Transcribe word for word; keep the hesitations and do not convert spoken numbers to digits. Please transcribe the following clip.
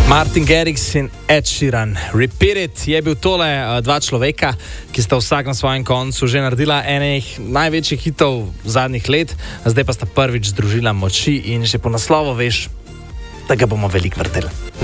Martin Garrix in Ed Sheeran. Repeat It je bil tole uh, dva človeka, ki sta vsak na svojem koncu že naredila enih največjih hitov zadnjih let, zdaj pa sta prvič združila moči in že po naslovu veš, da ga bomo veliko vrteli.